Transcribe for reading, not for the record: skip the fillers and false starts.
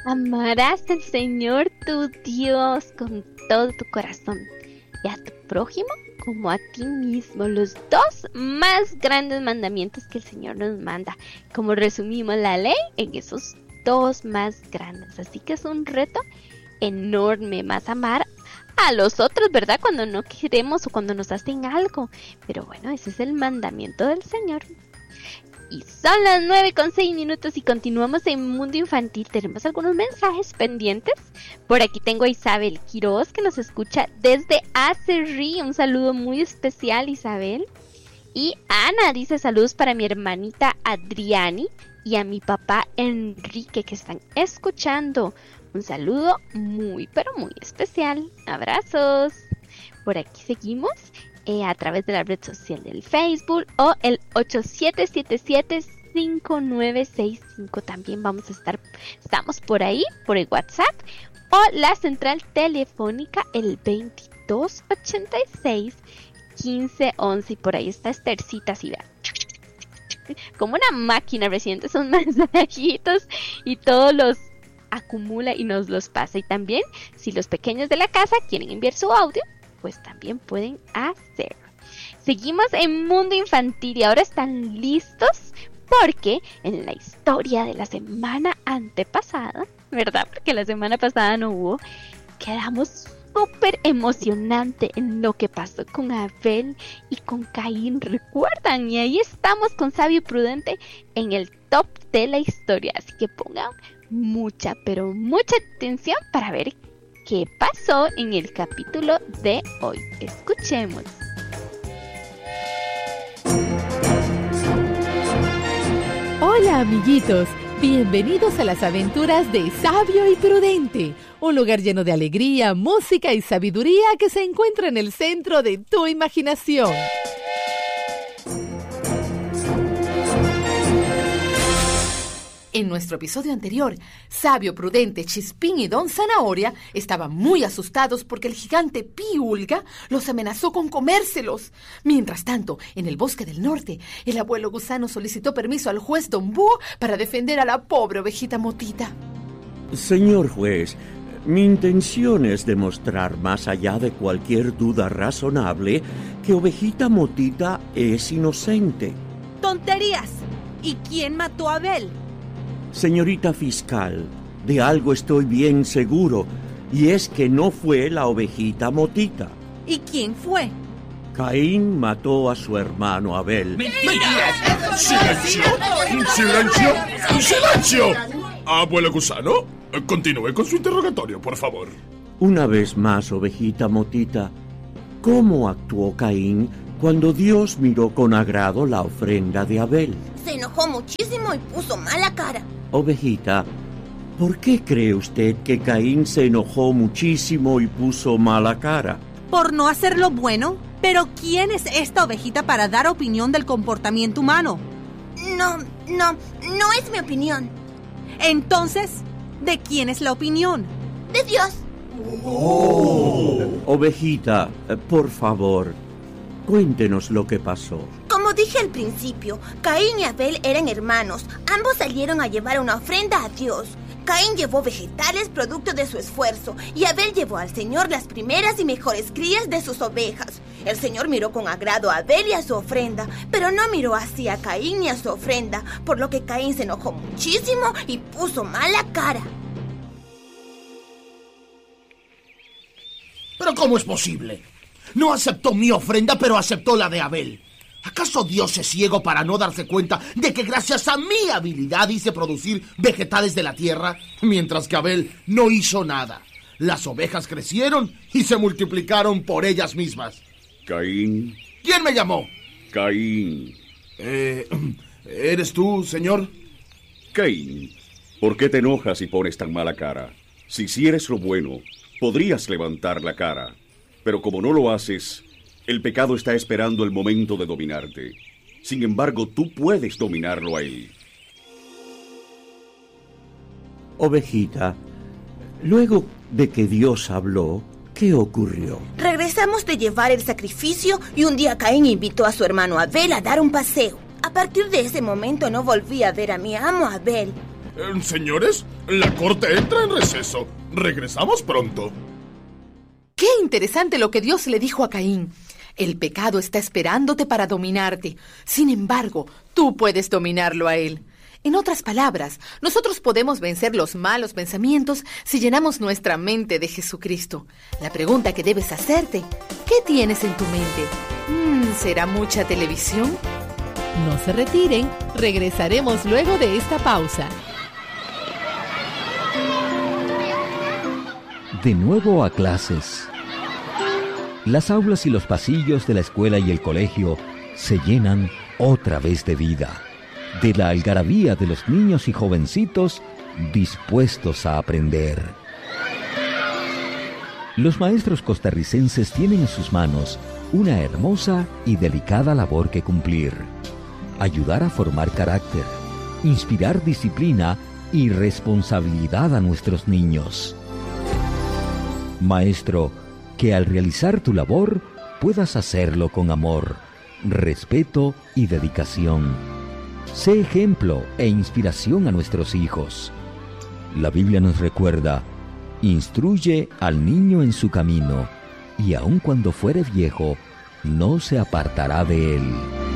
Amarás al Señor tu Dios con todo tu corazón y a tu prójimo como a ti mismo. Los dos más grandes mandamientos que el Señor nos manda. Como resumimos la ley en esos dos más grandes. Así que es un reto enorme más amar a los otros, ¿verdad? Cuando no queremos o cuando nos hacen algo. Pero bueno, ese es el mandamiento del Señor. Y son las 9:06 y continuamos en Mundo Infantil. Tenemos algunos mensajes pendientes. Por aquí tengo a Isabel Quiroz que nos escucha desde Acerrí. Un saludo muy especial, Isabel. Y Ana dice saludos para mi hermanita Adriani y a mi papá Enrique que están escuchando. Un saludo muy, pero muy especial. Abrazos. Por aquí seguimos a través de la red social del Facebook o el 8777-5965. También estamos por ahí, por el WhatsApp o la central telefónica el 2286-1511. Y por ahí está Esthercita, así vean, como una máquina reciente esos mensajitos y todos los acumula y nos los pasa. Y también si los pequeños de la casa quieren enviar su audio, pues también pueden hacerlo. Seguimos en Mundo Infantil y ahora están listos porque en la historia de la semana antepasada, ¿verdad? Porque la semana pasada no hubo, quedamos súper emocionante en lo que pasó con Abel y con Caín, ¿recuerdan? Y ahí estamos con Sabio y Prudente en el top de la historia, así que pongan mucha, pero mucha atención para ver qué pasó en el capítulo de hoy. Escuchemos. Hola amiguitos, bienvenidos a las aventuras de Sabio y Prudente, un lugar lleno de alegría, música y sabiduría que se encuentra en el centro de tu imaginación. En nuestro episodio anterior, Sabio, Prudente, Chispín y Don Zanahoria estaban muy asustados porque el gigante Piulga los amenazó con comérselos. Mientras tanto, en el bosque del norte, el abuelo gusano solicitó permiso al juez Don Búho para defender a la pobre ovejita Motita. Señor juez, mi intención es demostrar más allá de cualquier duda razonable que ovejita Motita es inocente. ¡Tonterías! ¿Y quién mató a Abel? Señorita fiscal, de algo estoy bien seguro, y es que no fue la ovejita Motita. ¿Y quién fue? Caín mató a su hermano Abel. ¡Mentiras! ¡Silencio! ¡Silencio! ¡Silencio! Abuelo gusano, continúe con su interrogatorio, por favor. Una vez más, ovejita Motita, ¿cómo actuó Caín cuando Dios miró con agrado la ofrenda de Abel? Se enojó muchísimo y puso mala cara. Ovejita, ¿por qué cree usted que Caín se enojó muchísimo y puso mala cara? Por no hacer lo bueno. Pero ¿quién es esta ovejita para dar opinión del comportamiento humano? No es mi opinión. Entonces, ¿de quién es la opinión? De Dios. Ovejita, por favor, cuéntenos lo que pasó. Como dije al principio, Caín y Abel eran hermanos. Ambos salieron a llevar una ofrenda a Dios. Caín llevó vegetales producto de su esfuerzo y Abel llevó al Señor las primeras y mejores crías de sus ovejas. El Señor miró con agrado a Abel y a su ofrenda, pero no miró así a Caín ni a su ofrenda, por lo que Caín se enojó muchísimo y puso mala cara. ¿Pero cómo es posible? No aceptó mi ofrenda, pero aceptó la de Abel. ¿Acaso Dios es ciego para no darse cuenta de que gracias a mi habilidad hice producir vegetales de la tierra, mientras que Abel no hizo nada? Las ovejas crecieron y se multiplicaron por ellas mismas. Caín. ¿Quién me llamó? Caín. ¿Eres tú, señor? Caín, ¿por qué te enojas y pones tan mala cara? Si hicieres lo bueno, podrías levantar la cara. Pero como no lo haces, el pecado está esperando el momento de dominarte. Sin embargo, tú puedes dominarlo a él. Ovejita, luego de que Dios habló, ¿qué ocurrió? Regresamos de llevar el sacrificio y un día Caín invitó a su hermano Abel a dar un paseo. A partir de ese momento no volví a ver a mi amo Abel. Señores, la corte entra en receso. Regresamos pronto. Qué interesante lo que Dios le dijo a Caín. El pecado está esperándote para dominarte. Sin embargo, tú puedes dominarlo a él. En otras palabras, nosotros podemos vencer los malos pensamientos si llenamos nuestra mente de Jesucristo. La pregunta que debes hacerte: ¿qué tienes en tu mente? ¿Será mucha televisión? No se retiren, regresaremos luego de esta pausa. De nuevo a clases. Las aulas y los pasillos de la escuela y el colegio se llenan otra vez de vida, de la algarabía de los niños y jovencitos dispuestos a aprender. Los maestros costarricenses tienen en sus manos una hermosa y delicada labor que cumplir: ayudar a formar carácter, inspirar disciplina y responsabilidad a nuestros niños. Maestro, que al realizar tu labor puedas hacerlo con amor, respeto y dedicación. Sé ejemplo e inspiración a nuestros hijos. La Biblia nos recuerda: instruye al niño en su camino, y aun cuando fuere viejo, no se apartará de él.